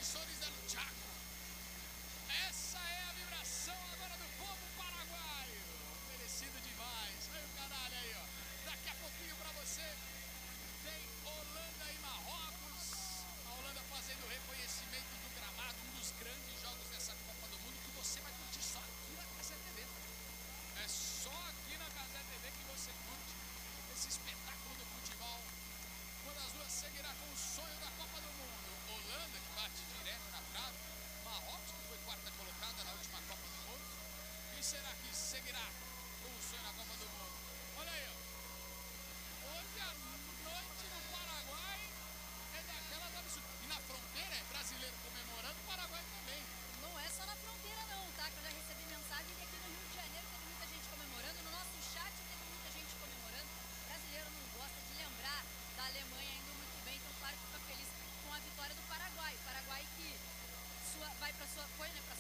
Defensores del Chaco. Essa é a vibração agora do povo paraguaio. Merecido demais. Aí o canalha aí, ó. Daqui a pouquinho pra você tem Holanda e Marrocos. A Holanda fazendo reconhecimento do gramado, um dos grandes jogos dessa Copa do Mundo que você vai curtir só aqui na Gazeta TV. É só aqui na Gazeta TV que você curte esse espetáculo do futebol. Uma das duas seguirá com o sonho da Copa do Mundo. Holanda, que bate direto na trave. Marrocos, que foi quarta colocada na última Copa do Mundo. Quem será que seguirá com o sonho na Copa do Mundo? Olha aí, ó. Hoje à noite no Paraguai é daquelas absurdas. E na fronteira é brasileiro comemorando, o Paraguai também. Não é só na fronteira não, tá? Que eu já recebi mensagem que aqui no Rio de Janeiro teve muita gente comemorando. No nosso chat teve muita gente comemorando. O brasileiro não gosta de lembrar da Alemanha indo muito bem, então claro que fica feliz com a vitória do Paraguai. O Paraguai que foi, né,